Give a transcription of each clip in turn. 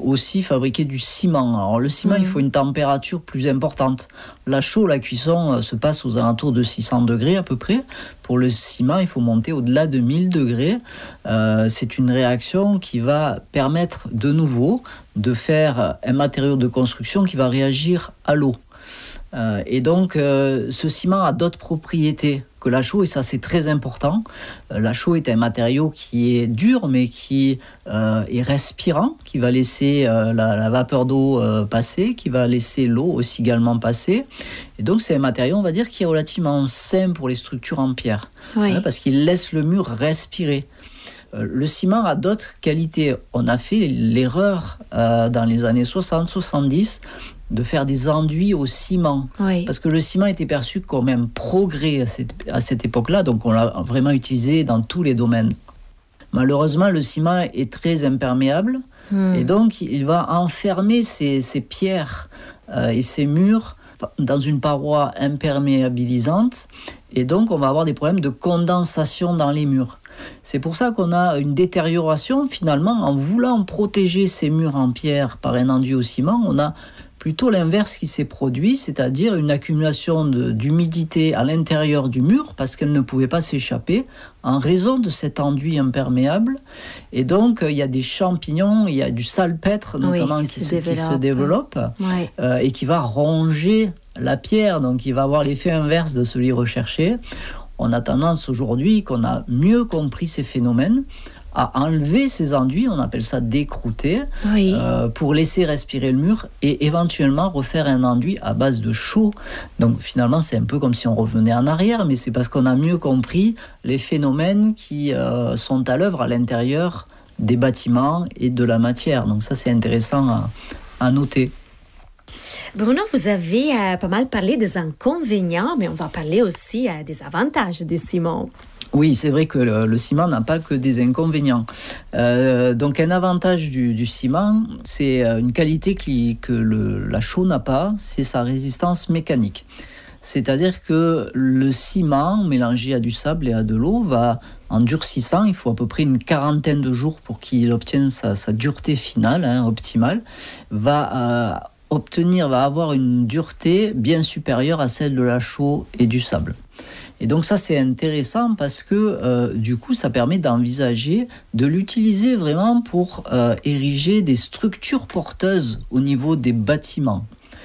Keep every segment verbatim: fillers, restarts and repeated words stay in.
aussi fabriquer du ciment. Alors le ciment, mmh. il faut une température plus importante. La chaux, la cuisson se passe aux alentours de six cents degrés à peu près. Pour le ciment, il faut monter au-delà de mille degrés. Euh, c'est une réaction qui va permettre de nouveau de faire un matériau de construction qui va réagir à l'eau. Euh, et donc, euh, ce ciment a d'autres propriétés que la chaux, et ça c'est très important. Euh, la chaux est un matériau qui est dur, mais qui euh, est respirant, qui va laisser euh, la, la vapeur d'eau euh, passer, qui va laisser l'eau aussi également passer. Et donc c'est un matériau, on va dire, qui est relativement sain pour les structures en pierre, oui. hein, parce qu'il laisse le mur respirer. Le ciment a d'autres qualités. On a fait l'erreur euh, dans les années soixante soixante-dix de faire des enduits au ciment. Oui. Parce que le ciment était perçu comme un progrès à cette, à cette époque-là, donc on l'a vraiment utilisé dans tous les domaines. Malheureusement, le ciment est très imperméable, mmh. et donc il va enfermer ces, ces pierres euh, et ces murs dans une paroi imperméabilisante, et donc on va avoir des problèmes de condensation dans les murs. C'est pour ça qu'on a une détérioration finalement en voulant protéger ces murs en pierre par un enduit au ciment. On a plutôt l'inverse qui s'est produit, c'est-à-dire une accumulation de, d'humidité à l'intérieur du mur parce qu'elle ne pouvait pas s'échapper en raison de cet enduit imperméable. Et donc il y a des champignons, il y a du salpêtre notamment oui, qui, qui, se, qui se développe ouais. euh, et qui va ronger la pierre, donc il va avoir l'effet inverse de celui recherché. On a tendance aujourd'hui, qu'on a mieux compris ces phénomènes, à enlever ces enduits, on appelle ça décrouter, oui. euh, pour laisser respirer le mur et éventuellement refaire un enduit à base de chaux. Donc finalement, c'est un peu comme si on revenait en arrière, mais c'est parce qu'on a mieux compris les phénomènes qui euh, sont à l'œuvre à l'intérieur des bâtiments et de la matière. Donc ça, c'est intéressant à, à noter. Bruno, vous avez euh, pas mal parlé des inconvénients, mais on va parler aussi euh, des avantages du ciment. Oui, c'est vrai que le, le ciment n'a pas que des inconvénients. Euh, donc un avantage du, du ciment, c'est une qualité qui, que le, la chaux n'a pas, c'est sa résistance mécanique. C'est-à-dire que le ciment mélangé à du sable et à de l'eau va, en durcissant, il faut à peu près une quarantaine de jours pour qu'il obtienne sa, sa dureté finale, hein, optimale, va... Euh, obtenir, va avoir une dureté bien supérieure à celle de la chaux et du sable. Et donc ça, c'est intéressant parce que euh, du coup, ça permet d'envisager de l'utiliser vraiment pour euh, ériger des structures porteuses au niveau des bâtiments.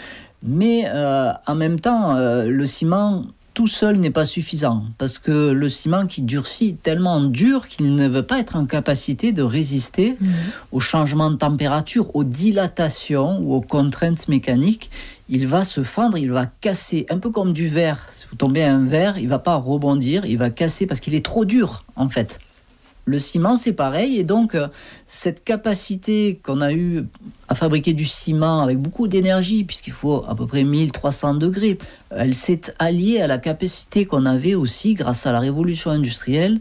Mais euh, en même temps, euh, le ciment tout seul n'est pas suffisant parce que le ciment qui durcit est tellement dur qu'il ne veut pas être en capacité de résister mmh. aux changements de température, aux dilatations ou aux contraintes mécaniques. Il va se fendre, il va casser, un peu comme du verre. Si vous tombez à un verre, il ne va pas rebondir, il va casser parce qu'il est trop dur en fait. Le ciment, c'est pareil, et donc euh, cette capacité qu'on a eue à fabriquer du ciment avec beaucoup d'énergie, puisqu'il faut à peu près mille trois cents degrés, elle s'est alliée à la capacité qu'on avait aussi, grâce à la révolution industrielle,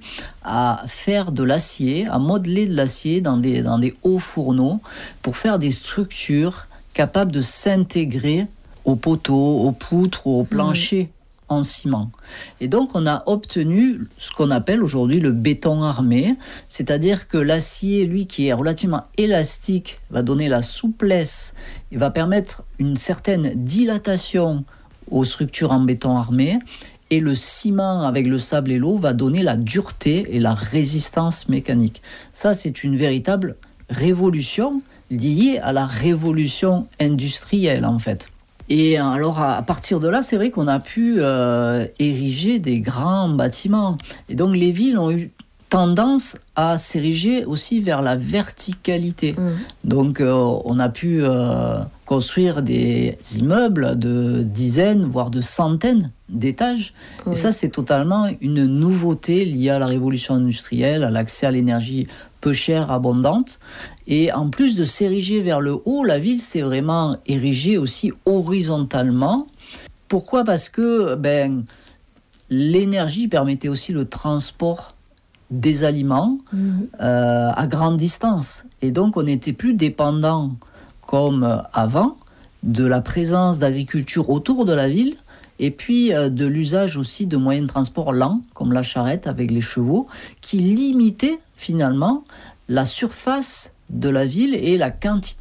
à faire de l'acier, à modeler de l'acier dans des, dans des hauts fourneaux pour faire des structures capables de s'intégrer aux poteaux, aux poutres, aux planchers. Mmh. en ciment. Et donc, on a obtenu ce qu'on appelle aujourd'hui le béton armé, c'est-à-dire que l'acier, lui, qui est relativement élastique, va donner la souplesse, il va permettre une certaine dilatation aux structures en béton armé, et le ciment avec le sable et l'eau va donner la dureté et la résistance mécanique. Ça, c'est une véritable révolution liée à la révolution industrielle, en fait. Et alors, à partir de là, c'est vrai qu'on a pu euh, ériger des grands bâtiments. Et donc, les villes ont eu tendance à s'ériger aussi vers la verticalité. Mmh. Donc, euh, on a pu euh, construire des immeubles de dizaines, voire de centaines d'étages. Oui. Et ça, c'est totalement une nouveauté liée à la révolution industrielle, à l'accès à l'énergie peu chère, abondante. Et en plus de s'ériger vers le haut, la ville s'est vraiment érigée aussi horizontalement. Pourquoi ? Parce que ben, l'énergie permettait aussi le transport des aliments mmh. euh, à grande distance. Et donc, on n'était plus dépendant, comme avant, de la présence d'agriculture autour de la ville, et puis euh, de l'usage aussi de moyens de transport lents, comme la charrette avec les chevaux, qui limitaient finalement la surface de la ville et la quantité